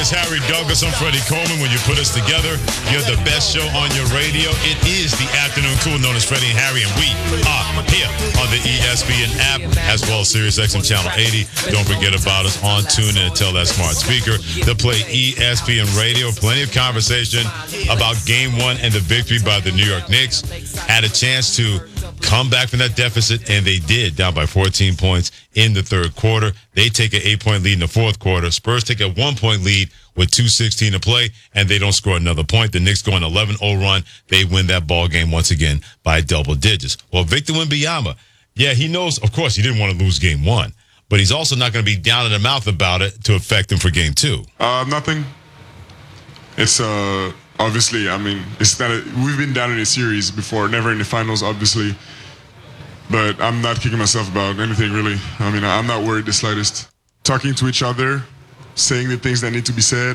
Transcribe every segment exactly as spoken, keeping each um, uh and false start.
it's Harry Douglas. I'm Freddie Coleman. When you put us together, you're the best show on your radio. It is the afternoon cool known as Freddie and Harry, and we are here on the E S P N app as well as SiriusXM Channel eighty. Don't forget about us on TuneIn and tell that smart speaker to play E S P N Radio. Plenty of conversation about Game One and the victory by the New York Knicks. Had a chance to come back from that deficit, and they did, down by fourteen points in the third quarter. They take an eight-point lead in the fourth quarter. Spurs take a one-point lead with two sixteen to play, and they don't score another point. The Knicks go on an eleven oh run. They win that ball game once again by double digits. Well, Victor Wembanyama, yeah, he knows, of course, he didn't want to lose game one, but he's also not going to be down in the mouth about it to affect him for game two. Uh, nothing. It's, uh... Obviously, I mean, it's not a, we've been down in a series before, never in the finals, obviously. But I'm not kicking myself about anything, really. I mean, I'm not worried the slightest. Talking to each other, saying the things that need to be said,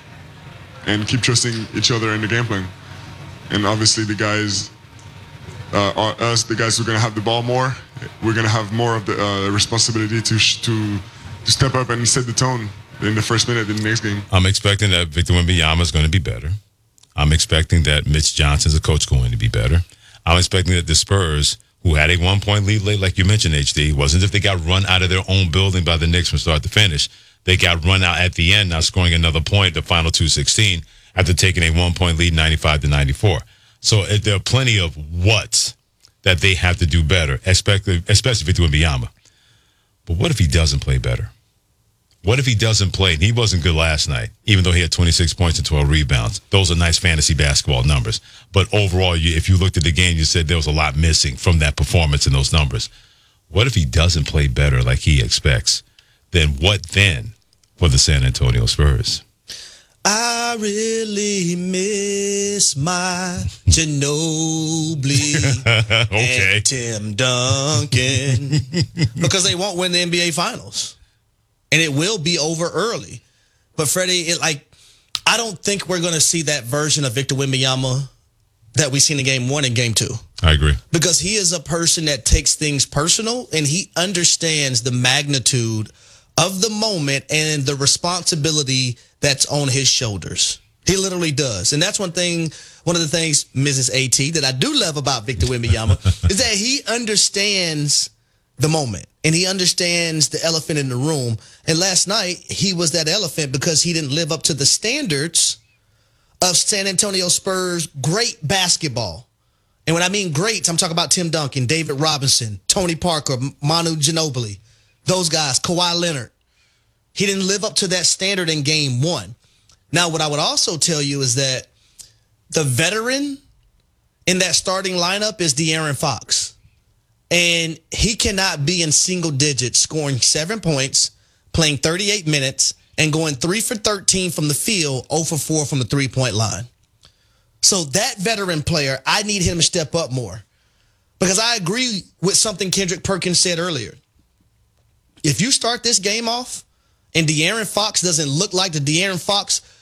and keep trusting each other in the game plan. And obviously, the guys, uh, us, the guys who are going to have the ball more, we're going to have more of the uh, responsibility to, sh- to to step up and set the tone in the first minute in the next game. I'm expecting that Victor Wembanyama is going to be better. I'm expecting that Mitch Johnson's a coach going to be better. I'm expecting that the Spurs, who had a one-point lead late, like you mentioned, H D, wasn't if they got run out of their own building by the Knicks from start to finish. They got run out at the end, now scoring another point, the final two sixteen, after taking a one-point lead, ninety-five to ninety-four. So uh, there are plenty of what's that they have to do better, especially, especially Victor Wembanyama. But what if he doesn't play better? What if he doesn't play? And he wasn't good last night, even though he had twenty-six points and twelve rebounds. Those are nice fantasy basketball numbers. But overall, you, if you looked at the game, you said there was a lot missing from that performance and those numbers. What if he doesn't play better like he expects? Then what then for the San Antonio Spurs? I really miss my Ginobili okay. and Tim Duncan because they won't win the N B A Finals. And it will be over early. But, Freddie, it, like, I don't think we're going to see that version of Victor Wembanyama that we seen in game one and game two. I agree. Because he is a person that takes things personal, and he understands the magnitude of the moment and the responsibility that's on his shoulders. He literally does. And that's one thing, one of the things, Missus A T, that I do love about Victor Wembanyama is that he understands the moment. And he understands the elephant in the room. And last night, he was that elephant because he didn't live up to the standards of San Antonio Spurs' great basketball. And when I mean greats, I'm talking about Tim Duncan, David Robinson, Tony Parker, Manu Ginobili, those guys, Kawhi Leonard. He didn't live up to that standard in game one. Now, what I would also tell you is that the veteran in that starting lineup is De'Aaron Fox. And he cannot be in single digits, scoring seven points, playing thirty-eight minutes, and going three for thirteen from the field, zero for four from the three-point line. So that veteran player, I need him to step up more. Because I agree with something Kendrick Perkins said earlier. If you start this game off and De'Aaron Fox doesn't look like the De'Aaron Fox